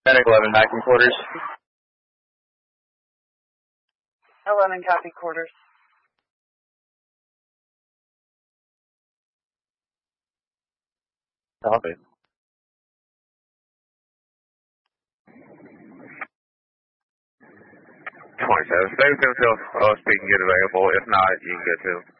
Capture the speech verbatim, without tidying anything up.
Medic eleven, back in quarters. eleven, copy quarters. Copy. twenty-seven, stay with them until O S P can get available. If not, you can get to